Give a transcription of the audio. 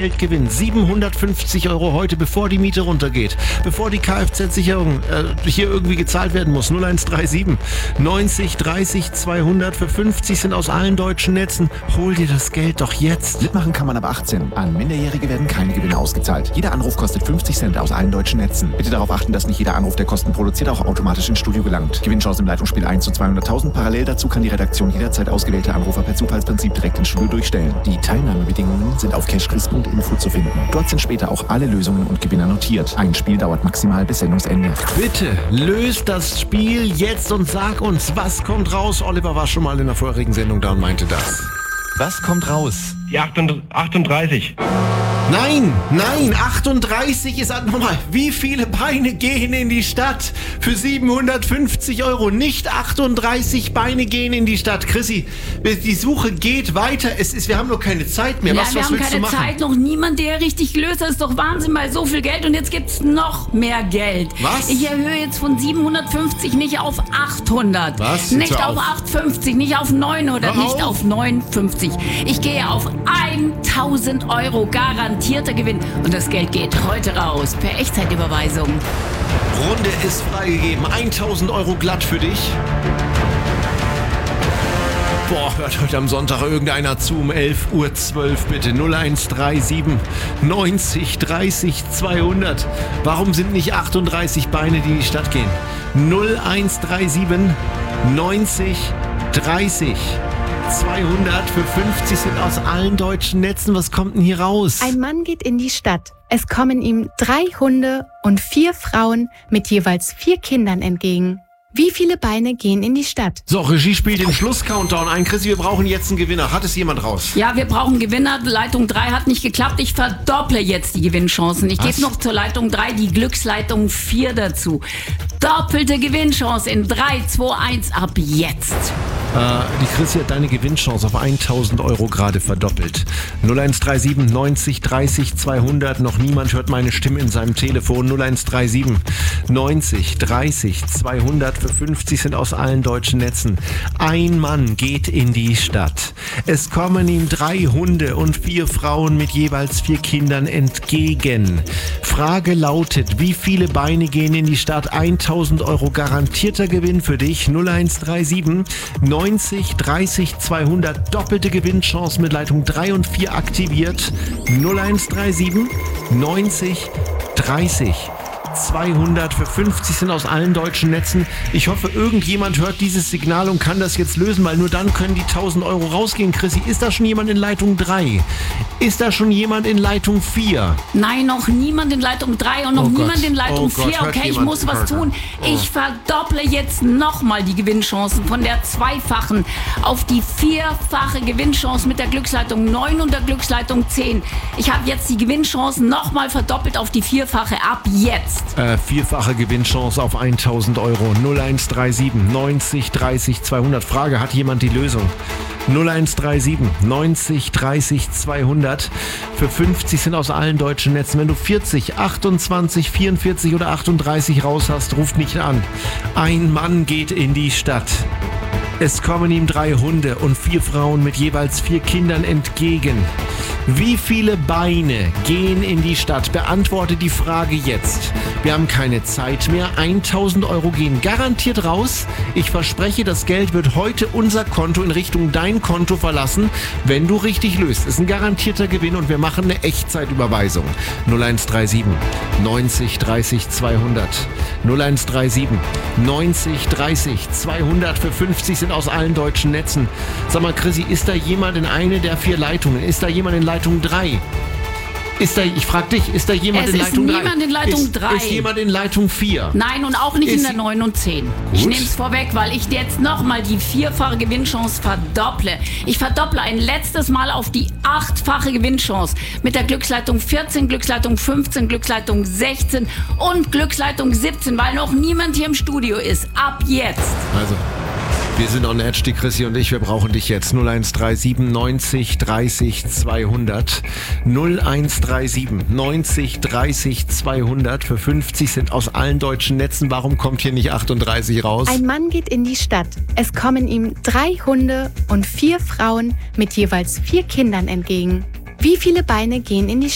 Geldgewinn. 750 Euro heute, bevor die Miete runtergeht. Bevor die Kfz-Sicherung hier irgendwie gezahlt werden muss. 0137 90 30 200. Für 50 sind aus allen deutschen Netzen. Hol dir das Geld doch jetzt. Mitmachen kann man ab 18. An Minderjährige werden keine Gewinne ausgezahlt. Jeder Anruf kostet 50 Cent aus allen deutschen Netzen. Bitte darauf achten, dass nicht jeder Anruf, der Kosten produziert, auch automatisch ins Studio gelangt. Gewinnchance im Leitungsspiel 1 zu 200.000. Parallel dazu kann die Redaktion jederzeit ausgewählte Anrufer per Zufallsprinzip direkt ins Studio durchstellen. Die Teilnahmebedingungen sind auf cashquiz.info zu finden. Dort sind später auch alle Lösungen und Gewinner notiert. Ein Spiel dauert maximal bis Sendungsende. Bitte löst das Spiel jetzt und sag uns, was kommt raus. Oliver war schon mal in der vorherigen Sendung da und meinte das. Was kommt raus? Die 38. Nein, 38 ist nochmal. Wie viele Beine gehen in die Stadt für 750 Euro? Nicht 38 Beine gehen in die Stadt. Chrissy, die Suche geht weiter. Wir haben noch keine Zeit mehr. Ja, was wir haben willst du keine machen? Zeit, noch niemand, der richtig löst. Das ist doch Wahnsinn, mal so viel Geld und jetzt gibt's noch mehr Geld. Was? Ich erhöhe jetzt von 750 nicht auf 800. Was? Nicht Hör auf auf. 850, nicht auf 900, Hör nicht auf. auf 950. Ich gehe auf 1000 Euro garantierter Gewinn. Und das Geld geht heute raus per Echtzeitüberweisung. Runde ist freigegeben. 1000 Euro glatt für dich. Boah, hört heute am Sonntag irgendeiner zu um 11:12 Uhr bitte. 0137 90 30 200. Warum sind nicht 38 Beine, die in die Stadt gehen? 0137 90 30 200. Für 50 sind aus allen deutschen Netzen. Was kommt denn hier raus? Ein Mann geht in die Stadt. Es kommen ihm 3 Hunde und 4 Frauen mit jeweils 4 Kindern entgegen. Wie viele Beine gehen in die Stadt? So, Regie spielt den Schluss-Countdown ein. Chrissy, wir brauchen jetzt einen Gewinner. Hat es jemand raus? Ja, wir brauchen Gewinner. Leitung 3 hat nicht geklappt. Ich verdopple jetzt die Gewinnchancen. Ich gebe noch zur Leitung 3 die Glücksleitung 4 dazu. Doppelte Gewinnchance in 3, 2, 1 ab jetzt. Die Chrissy hat deine Gewinnchance auf 1000 Euro gerade verdoppelt. 0137 90 30 200. Noch niemand hört meine Stimme in seinem Telefon. 0137 90 30 200. Für 50 sind aus allen deutschen Netzen. Ein Mann geht in die Stadt. Es kommen ihm 3 Hunde und 4 Frauen mit jeweils 4 Kindern entgegen. Frage lautet, wie viele Beine gehen in die Stadt? 1000 Euro garantierter Gewinn für dich. 0137 90 30 200. Doppelte Gewinnchance mit Leitung 3 und 4 aktiviert. 0137 90 30 200. Für 50 sind aus allen deutschen Netzen. Ich hoffe, irgendjemand hört dieses Signal und kann das jetzt lösen, weil nur dann können die 1000 Euro rausgehen. Chrissy, ist da schon jemand in Leitung 3? Ist da schon jemand in Leitung 4? Nein, noch niemand in Leitung 3 und noch niemand in Leitung 4. hört Okay, ich jemand? muss was tun. Ich verdopple jetzt nochmal die Gewinnchancen von der zweifachen auf die 4-fache Gewinnchance mit der Glücksleitung 9 und der Glücksleitung 10. Ich habe jetzt die Gewinnchancen nochmal verdoppelt auf die 4-fache ab jetzt. 4-fache Gewinnchance auf 1000 Euro. 0137 90 30 200. Frage, hat jemand die Lösung? 0137 90 30 200. Für 50 sind aus allen deutschen Netzen. Wenn du 40, 28, 44 oder 38 raus hast, ruft nicht an. Ein Mann geht in die Stadt. Es kommen ihm 3 Hunde und 4 Frauen mit jeweils 4 Kindern entgegen. Wie viele Beine gehen in die Stadt? Beantworte die Frage jetzt. Wir haben keine Zeit mehr. 1000 Euro gehen garantiert raus. Ich verspreche, das Geld wird heute unser Konto in Richtung dein Konto verlassen, wenn du richtig löst. Ist ein garantierter Gewinn und wir machen eine Echtzeitüberweisung. 0137 90 30 200. 0137 90 30 200. Für 50 sind aus allen deutschen Netzen. Sag mal, Chrissy, ist da jemand in eine der 4 Leitungen? Ist da jemand in Leitung 3? Ich frag dich, ist da jemand in Leitung 3? Es ist niemand in Leitung 3. Ist jemand in Leitung 4? Nein, und auch nicht in Ist der 9 und 10. Gut. Ich nehme es vorweg, weil ich jetzt nochmal die 4-fache Gewinnchance verdopple. Ich verdopple ein letztes Mal auf die 8-fache Gewinnchance mit der Glücksleitung 14, Glücksleitung 15, Glücksleitung 16 und Glücksleitung 17, weil noch niemand hier im Studio ist. Ab jetzt. Also, wir sind on edge, die Chrissy und ich, wir brauchen dich jetzt. 0137 90 30 200. 0137 90 30 200. Für 50 sind aus allen deutschen Netzen. Warum kommt hier nicht 38 raus? Ein Mann geht in die Stadt. Es kommen ihm 3 Hunde und 4 Frauen mit jeweils 4 Kindern entgegen. Wie viele Beine gehen in die